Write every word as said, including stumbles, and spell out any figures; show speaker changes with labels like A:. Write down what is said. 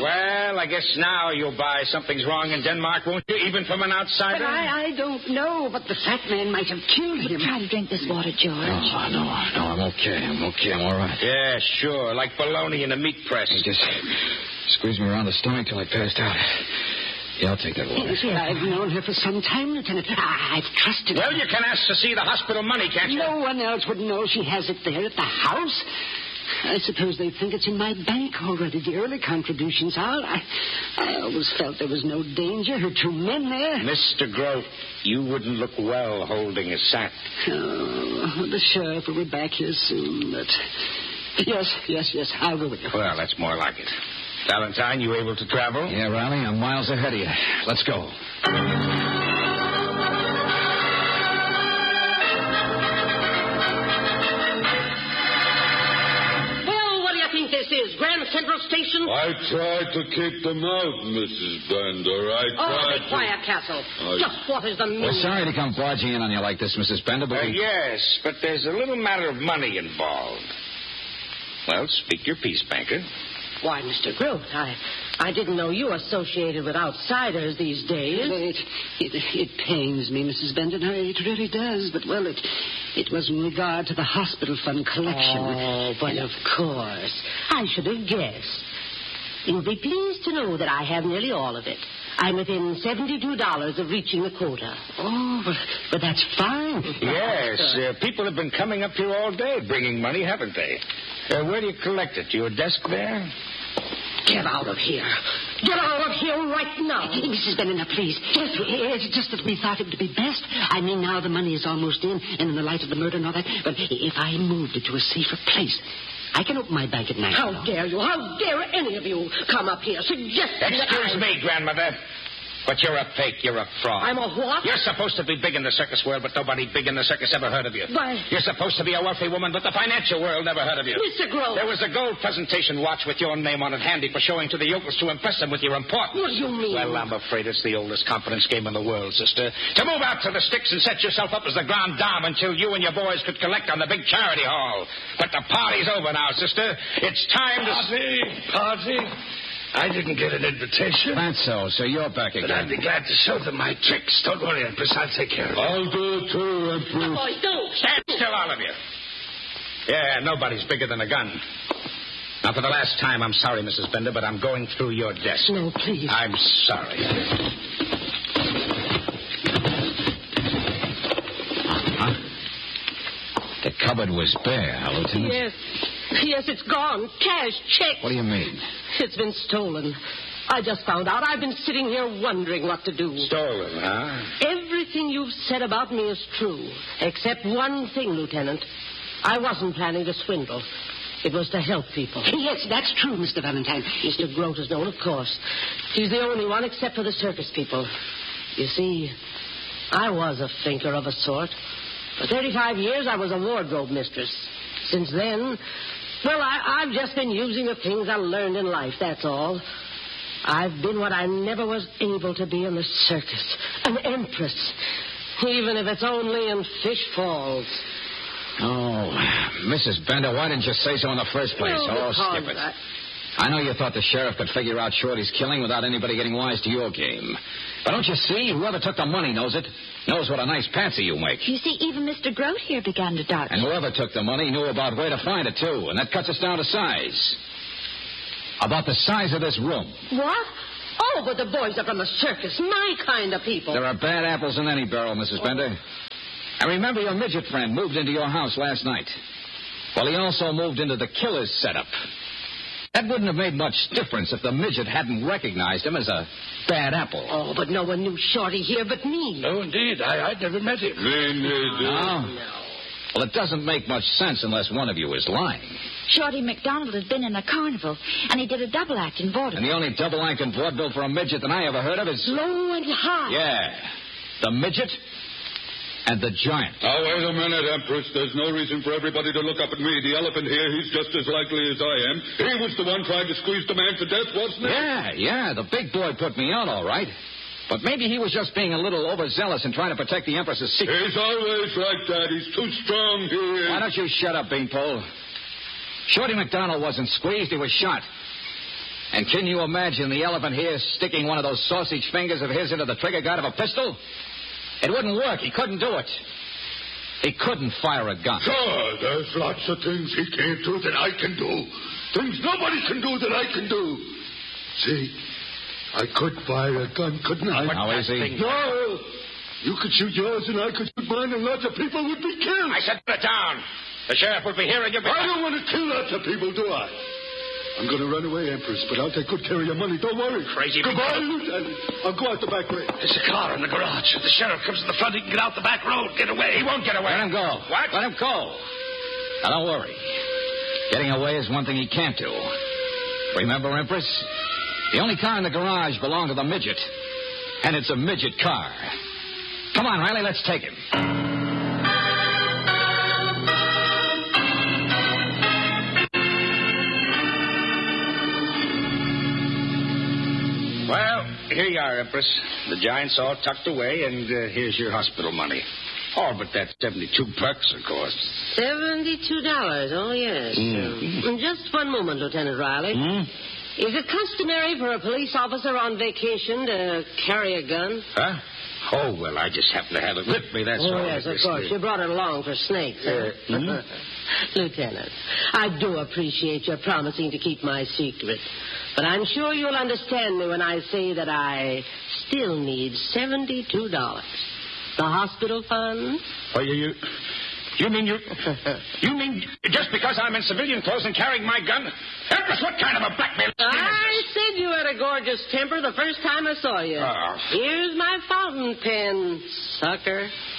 A: Well, I guess now you'll buy something's wrong in Denmark, won't you? Even from an outsider?
B: But I, I don't know, but the fat man might have killed him.
C: Try to drink this water, George.
D: Oh, no, no, I'm okay. I'm okay. I'm all right.
A: Yeah, sure. Like bologna in a meat press.
D: He just squeezed me around the stomach till I passed out. Yeah, I'll take that water.
B: Yes, I've known her for some time, Lieutenant. I've trusted
A: Well,
B: her.
A: you can ask to see the hospital money, can't you?
B: No one else would know she has it there at the house. I suppose they think it's in my bank already, the early contributions are. I, I always felt there was no danger. Her two men there.
A: Mister Grote, you wouldn't look well holding a sack.
B: Oh, the sheriff will be back here soon, but... Yes, yes, yes, I'll go with you.
A: Well, that's more like it. Valentine, you able to travel?
D: Yeah, Riley, I'm miles ahead of you. Let's go.
B: This is Grand Central Station?
E: I tried to keep them out, Missus Bender. I
B: Oh,
E: tried
B: be
E: to...
B: quiet, Castle.
E: I...
B: Just what is the meaning?
D: We're sorry to come barging in on you like this, Missus Bender, but
A: Uh,
D: we...
A: yes, but there's a little matter of money involved. Well, speak your piece, banker.
F: Why, Mister Grote, I, I didn't know you associated with outsiders these days.
B: Well, it, it, it pains me, Missus Bender. No, it really does. But, well, it, it was in regard to the hospital fund collection.
F: Oh, but
B: And,
F: of course. I should have guessed. You'll be pleased to know that I have nearly all of it. I'm within seventy-two dollars of reaching the quota.
B: Oh, but, but that's fine.
A: Yes, uh, people have been coming up here all day bringing money, haven't they? Uh, where do you collect it? Your desk there?
F: Get out of here. Get out of here right now.
B: Missus Bender, now, please. It's just that we thought it would be best. I mean, now the money is almost in, and in the light of the murder and all that. But if I moved it to a safer place, I can open my bank at night.
F: How dare you? How dare any of you come up here suggesting that
A: Excuse
F: I...
A: me, grandmother. But you're a fake. You're a fraud.
F: I'm a what?
A: You're supposed to be big in the circus world, but nobody big in the circus ever heard of you.
F: Why?
A: You're supposed to be a wealthy woman, but the financial world never heard of you.
F: Mister Grote.
A: There was a gold presentation watch with your name on it handy for showing to the yokels to impress them with your importance.
F: What do you mean?
A: Well, I'm afraid it's the oldest confidence game in the world, sister. To move out to the sticks and set yourself up as the grande dame until you and your boys could collect on the big charity hall. But the party's over now, sister. It's time to...
E: Party? Party? I didn't get an invitation.
D: That's so, so you're back again.
E: But I'd be glad to show them my tricks. Don't worry, Empress. I'll take care of it. I'll do it too, Empress.
F: Boys, don't.
A: Stand still, all of you. Yeah, nobody's bigger than a gun. Now, for the last time, I'm sorry, Missus Bender, but I'm going through your desk.
F: No, please.
A: I'm sorry.
D: Huh? The cupboard was bare, huh, Lieutenant?
F: Yes. Yes, it's gone. Cash, checks.
D: What do you mean?
F: It's been stolen. I just found out. I've been sitting here wondering what to do.
A: Stolen, huh?
F: Everything you've said about me is true, except one thing, Lieutenant. I wasn't planning to swindle. It was to help people.
B: Yes, that's true, Mister Valentine.
F: Mister Grote is known, of course. He's the only one except for the circus people. You see, I was a thinker of a sort. For thirty-five years, I was a wardrobe mistress. Since then, well, I, I've just been using the things I learned in life, that's all. I've been what I never was able to be in the circus. An empress. Even if it's only in Fish Falls.
D: Oh, Missus Bender, why didn't you say so in the first place?
F: Well,
D: oh,
F: because
D: skip it.
F: I...
D: I know you thought the sheriff could figure out Shorty's killing without anybody getting wise to your game. But don't you see? Whoever took the money knows it. Knows what a nice patsy you make.
C: You see, even Mister Grote here began to doubt.
D: And whoever took the money knew about where to find it, too. And that cuts us down to size. About the size of this room.
F: What? Oh, but the boys are from the circus. My kind of people.
D: There are bad apples in any barrel, Missus Bender. I remember your midget friend moved into your house last night. Well, he also moved into the killer's setup. That wouldn't have made much difference if the midget hadn't recognized him as a bad apple.
F: Oh, but no one knew Shorty here but me.
E: No, indeed. I, I'd never met him. Me neither.
D: No? Well, it doesn't make much sense unless one of you is lying.
C: Shorty McDonald has been in a carnival, and he did a double act in vaudeville.
D: And the only double act in vaudeville for a midget that I ever heard of is...
F: Low and high.
D: Yeah. The midget and the giant.
E: Now, wait a minute, Empress. There's no reason for everybody to look up at me. The elephant here, he's just as likely as I am. He was the one trying to squeeze the man to death, wasn't he?
D: Yeah, yeah. The big boy put me out, all right. But maybe he was just being a little overzealous in trying to protect the Empress's secret.
E: He's always like that. He's too strong, he is.
D: Why don't you shut up, Beanpole? Shorty McDonald wasn't squeezed. He was shot. And can you imagine the elephant here sticking one of those sausage fingers of his into the trigger guard of a pistol? It wouldn't work. He couldn't do it. He couldn't fire a gun.
E: Sure, there's lots of things he can't do that I can do. Things nobody can do that I can do. See, I could fire a gun, couldn't I?
D: How is he?
E: No. You could shoot yours and I could shoot mine and lots of people would be killed.
A: I said put it down. The sheriff will be here and you'll be...
E: I don't want to kill lots of people, do I? I'm going to run away, Empress, but I'll take good care of your money. Don't worry.
A: Crazy.
E: Goodbye, Lieutenant. I'll go out the back way.
A: There's a car in the garage. If the sheriff comes in the front, he can get out the back road. Get away. He won't get away.
D: Let him go.
A: What?
D: Let him go. Now, don't worry. Getting away is one thing he can't do. Remember, Empress? The only car in the garage belonged to the midget. And it's a midget car. Come on, Riley, let's take him.
A: Well, here you are, Empress. The giant's all tucked away, and uh, here's your hospital money. All but that seventy-two bucks, of course.
F: Seventy-two dollars. Oh, yes.
A: Mm.
F: Uh, just one moment, Lieutenant Riley.
A: Hmm?
F: Is it customary for a police officer on vacation to carry a gun?
A: Huh? Oh, well, I just happen to have it with me, that's
F: oh,
A: all.
F: yes, of course. You brought it along for snakes, huh?
A: Uh, mm-hmm.
F: Lieutenant, I do appreciate your promising to keep my secret. But I'm sure you'll understand me when I say that I still need seventy-two dollars. The hospital fund?
A: Oh, you... you... You mean you... You mean just because I'm in civilian clothes and carrying my gun? Empress, what kind of a blackmail...
F: I said you had a gorgeous temper the first time I saw you.
A: Oh.
F: Here's my fountain pen, sucker.